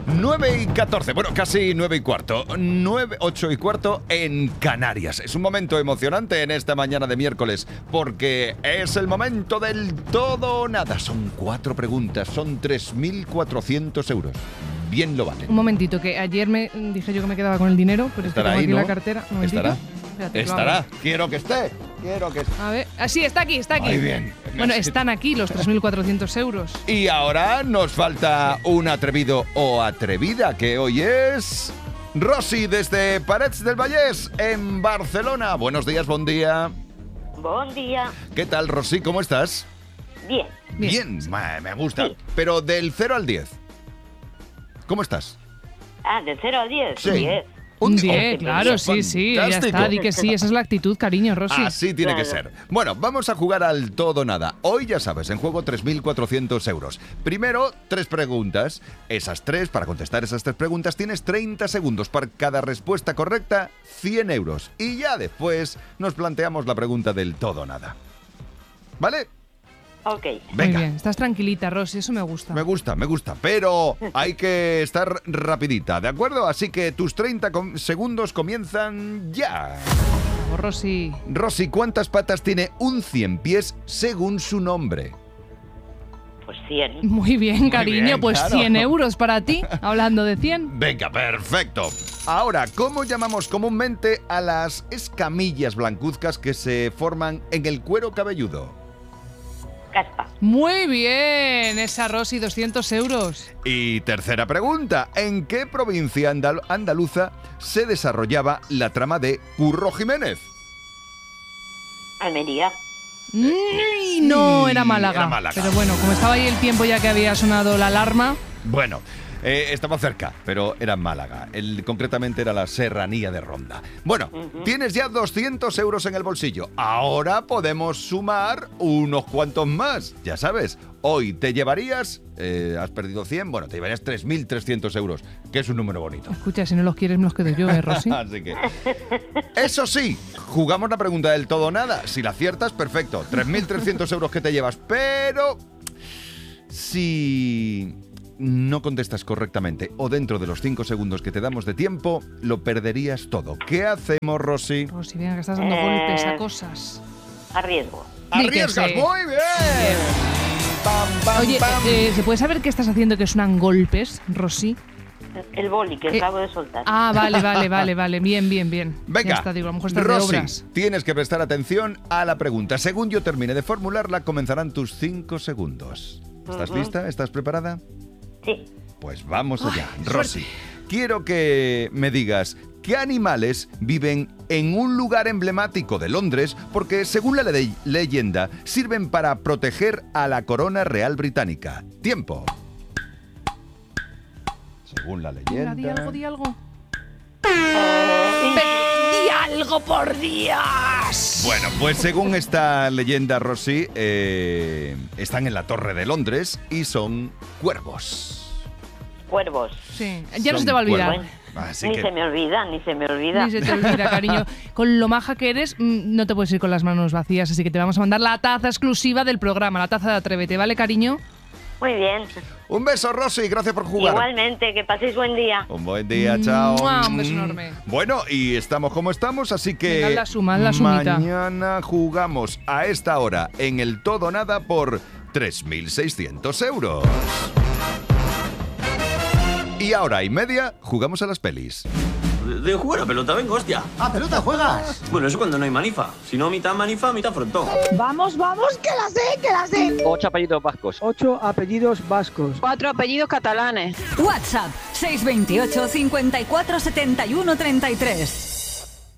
9:14, bueno, casi 9:15, 8:15 en Canarias. Es un momento emocionante en esta mañana de miércoles, porque es el momento del todo o nada. Son 4 preguntas, son 3.400 euros. Bien lo vale. Un momentito, que ayer me dije yo que me quedaba con el dinero, pero es que tengo aquí, ¿no?, la cartera. Un momentito. ¿Estará? Espérate, Estará. Quiero que esté. A ver, sí, está aquí. Muy bien. Bueno, están aquí los 3.400 euros. Y ahora nos falta un atrevido o atrevida, que hoy es Rosy desde Parets del Vallès, en Barcelona. Buenos días, buen día. Buen día. ¿Qué tal, Rosy? ¿Cómo estás? Bien. Bien, me gusta. Sí. Pero del 0 al 10, ¿cómo estás? Del 0 al 10. Sí. 10. Un 10, claro, sí, ya Fantástico. está. Di que sí, esa es la actitud, cariño, Rosy. Así tiene que ser. Bueno, vamos a jugar al todo o nada. Hoy, ya sabes, en juego 3.400 euros. Primero, 3 preguntas. Para contestar esas 3 preguntas, tienes 30 segundos. Para cada respuesta correcta, 100 euros. Y ya después nos planteamos la pregunta del todo o nada. ¿Vale? Ok. Venga. Muy bien, estás tranquilita, Rosy, eso me gusta. Me gusta, pero hay que estar rapidita, ¿de acuerdo? Así que tus 30 segundos comienzan ya. Vamos, Rosy. Rosy, ¿cuántas patas tiene un 100 pies según su nombre? Pues 100. Muy bien, cariño, bien, pues claro. 100 euros para ti, hablando de 100. Venga, perfecto. Ahora, ¿cómo llamamos comúnmente a las escamillas blancuzcas que se forman en el cuero cabelludo? Caspa. Muy bien, esa Rosy, 200 euros. Y tercera pregunta, ¿en qué provincia andaluza se desarrollaba la trama de Curro Jiménez? Almería. No, era Málaga. Era Málaga. Pero bueno, como estaba ahí el tiempo ya que había sonado la alarma. Bueno, estaba cerca, pero era en Málaga. Concretamente era la Serranía de Ronda. Bueno, tienes ya 200 euros en el bolsillo. Ahora podemos sumar unos cuantos más. Ya sabes, hoy te llevarías, has perdido 100, bueno, te llevarías 3.300 euros, que es un número bonito. Escucha, si no los quieres me los quedo yo, Rosy. Así que, eso sí, jugamos la pregunta del todo o nada. Si la aciertas, perfecto, 3.300 euros que te llevas, pero si no contestas correctamente o dentro de los 5 segundos que te damos de tiempo, lo perderías todo. ¿Qué hacemos, Rosy? Rosy, venga, que estás dando golpes a cosas. Arriesgo. ¡Arriesgas! sí. ¡Muy bien! Pam, pam, Oye, pam. ¿se puede saber qué estás haciendo que suenan golpes, Rosy? El boli que acabo de soltar. Vale. Bien. Venga, Ya está, digo, a lo mejor estás de Rosy, obras. tienes que prestar atención a la pregunta. Según yo termine de formularla, comenzarán tus 5 segundos. ¿Estás lista? ¿Estás preparada? Sí. Pues vamos allá. Rosy, quiero que me digas qué animales viven en un lugar emblemático de Londres porque, según la leyenda, sirven para proteger a la corona real británica. Tiempo. Según la leyenda... Venga, di algo. ¡Di algo, por Dios! Bueno, pues según esta leyenda, Rosy, están en la Torre de Londres y son cuervos. Cuervos. Sí, ya no Son se te va a olvidar. cuervos. Así Ni que- se me olvida. Ni se te olvida, cariño. Con lo maja que eres, no te puedes ir con las manos vacías, así que te vamos a mandar la taza exclusiva del programa, la taza de Atrévete, ¿vale, cariño? Muy bien. Un beso, Rosy, gracias por jugar. Igualmente, que paséis buen día. Un buen día, chao. ¡Mua! Un beso enorme. Bueno, y estamos como estamos, así que Venga, haz la suma, haz la sumita. mañana jugamos a esta hora en el todo o nada por 3.600 euros. Y ahora y media jugamos a las pelis. De jugar a pelota, vengo, hostia. ¿A pelota juegas? Bueno, eso cuando no hay manifa. Si no, mitad manifa, mitad frontón. Vamos, que la sé. 8 apellidos vascos. 8 apellidos vascos. 4 apellidos catalanes. WhatsApp 628 54 71 33.